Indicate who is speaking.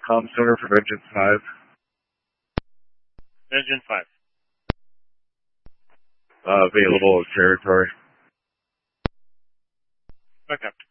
Speaker 1: Com Center for Vengeance 5.
Speaker 2: Vengeance 5.
Speaker 1: Available territory.
Speaker 2: Okay.